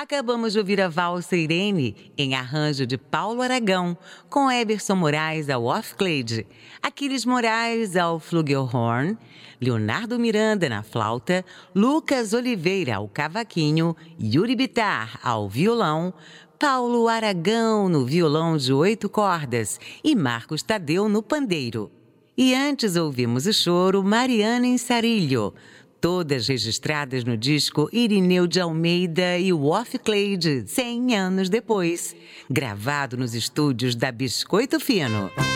Acabamos de ouvir a valsa Irene, em arranjo de Paulo Aragão, com Eberson Moraes ao off-clade, Aquiles Moraes ao flugelhorn, Leonardo Miranda na flauta, Lucas Oliveira ao cavaquinho, Yuri Bittar ao violão, Paulo Aragão no violão de 8 cordas e Marcos Tadeu no pandeiro. E antes ouvimos o choro Mariana Insarilho, todas registradas no disco Irineu de Almeida e o Off-Clade, 100 anos depois, gravado nos estúdios da Biscoito Fino.